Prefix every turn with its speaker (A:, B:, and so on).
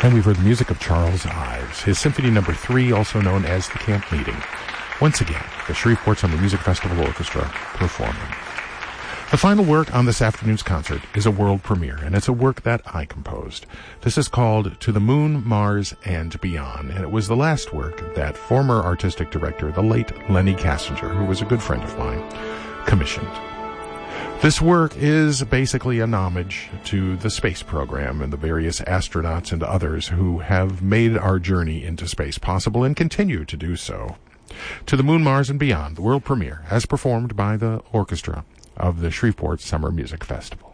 A: And we've heard the music of Charles Ives, his Symphony No. 3, also known as the Camp Meeting. Once again, the Shreveport Summer Music Festival Orchestra performing. The final work on this afternoon's concert is a world premiere, and it's a work that I composed. This is called To the Moon, Mars, and Beyond, and it was the last work that former artistic director, the late Lenny Kassinger, who was a good friend of mine, commissioned. This work is basically an homage to the space program and the various astronauts and others who have made our journey into space possible and continue to do so. To the Moon, Mars, and Beyond, the world premiere, as performed by the orchestra of the Shreveport Summer Music Festival.